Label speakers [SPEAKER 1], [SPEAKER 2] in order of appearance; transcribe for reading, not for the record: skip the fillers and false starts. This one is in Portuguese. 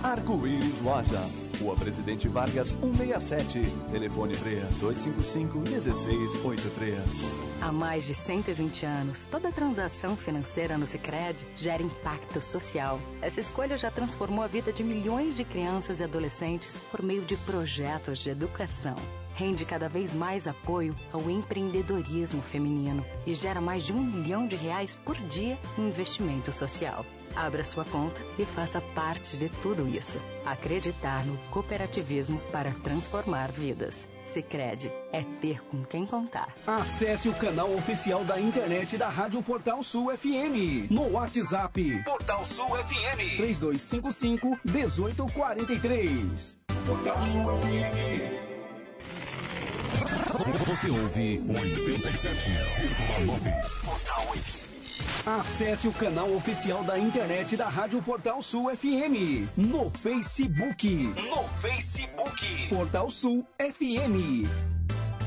[SPEAKER 1] Arco-Íris Loja, Rua Presidente Vargas 167, telefone 3255-1683.
[SPEAKER 2] Há mais de 120 anos, toda transação financeira no Sicredi gera impacto social. Essa escolha já transformou a vida de milhões de crianças e adolescentes por meio de projetos de educação. Rende cada vez mais apoio ao empreendedorismo feminino e gera mais de R$1 milhão por dia em investimento social. Abra sua conta e faça parte de tudo isso. Acreditar no cooperativismo para transformar vidas. Sicredi é ter com quem contar.
[SPEAKER 3] Acesse o canal oficial da internet da Rádio Portal Sul FM no WhatsApp. Portal Sul FM 3255-1843. Portal Sul FM.
[SPEAKER 4] Você ouve 87,9. Portal FM.
[SPEAKER 3] Acesse o canal oficial da internet da Rádio Portal Sul FM no Facebook. Portal Sul FM.